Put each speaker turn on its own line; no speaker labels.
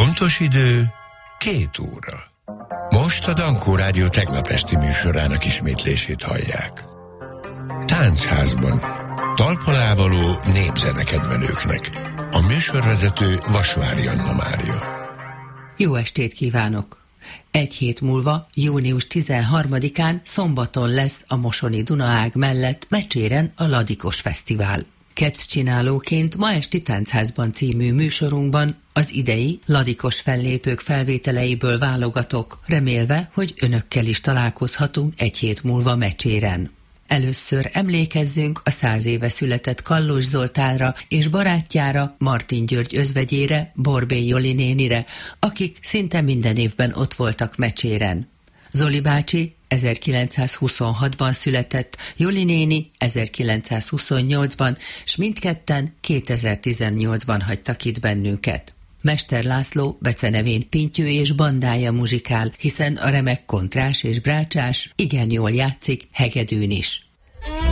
Pontos idő 2 óra. Most a Dankó Rádió tegnap esti műsorának ismétlését hallják. Táncházban. Talpalávaló népzenekedvelőknek. A műsorvezető Vasvári Anna Mária.
Jó estét kívánok! Egy hét múlva, június 13-án szombaton lesz a Mosoni Dunaág mellett Mecséren a Ladikos Fesztivál. Keccsinálóként ma esti Táncházban című műsorunkban az idei Ladikos fellépők felvételeiből válogatok, remélve, hogy önökkel is találkozhatunk egy hét múlva Mecséren. Először emlékezzünk a 100 éve született Kallós Zoltánra és barátjára, Martin György özvegyére, Borbély Joli nénire, akik szinte minden évben ott voltak Mecséren. Zoli bácsi 1926-ban született, Joli néni 1928-ban, s mindketten 2018-ban hagytak itt bennünket. Mester László becenevén Pintyő és bandája muzsikál, hiszen a remek kontrás és brácsás igen jól játszik hegedűn is.